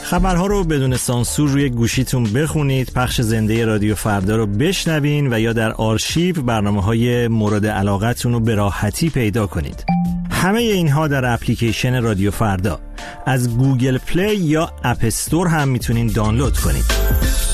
خبرها رو بدون سانسور روی گوشیتون بخونید، پخش زنده رادیو فردا رو بشنوین و یا در آرشیو برنامه‌های مورد علاقتون رو به راحتی پیدا کنید. همه اینها در اپلیکیشن رادیو فردا از گوگل پلی یا اپ استور هم میتونین دانلود کنید.